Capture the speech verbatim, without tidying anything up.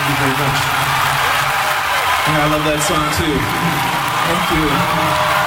you very much. And I love that song too. Thank you.